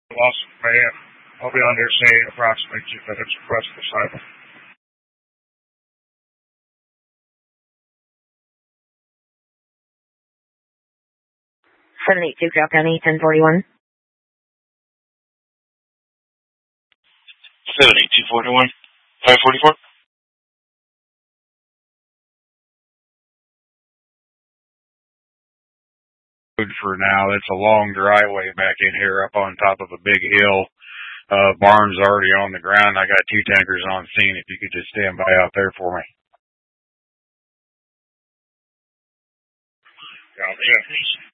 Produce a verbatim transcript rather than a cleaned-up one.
Lost man. I'll be on there saying approximately two minutes west of Cyber. seven eight two, Cow County, ten forty-one. seven eight two, forty-one. five forty-four. For now, it's a long driveway back in here up on top of a big hill. Uh, barn's already on the ground. I got two tankers on scene. If you could just stand by out there for me. Yeah, yeah.